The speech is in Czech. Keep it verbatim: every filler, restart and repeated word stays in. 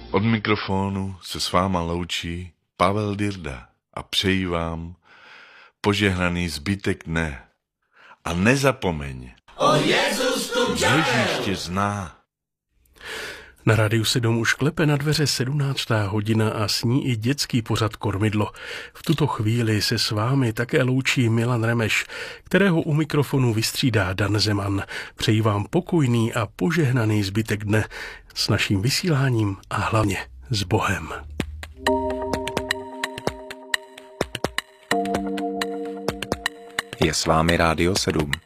Od mikrofonu se s váma loučí Pavel Dirda a přeji vám požehnaný zbytek dne. A nezapomeň, o Jezus tu Ježíš tě zná. Na Rádiu sedm už klepe na dveře sedmnáctá hodina a s ní i dětský pořad Kormidlo. V tuto chvíli se s vámi také loučí Milan Remeš, kterého u mikrofonu vystřídá Dan Zeman. Přeji vám pokojný a požehnaný zbytek dne s naším vysíláním a hlavně s Bohem. Je s vámi Rádio sedm.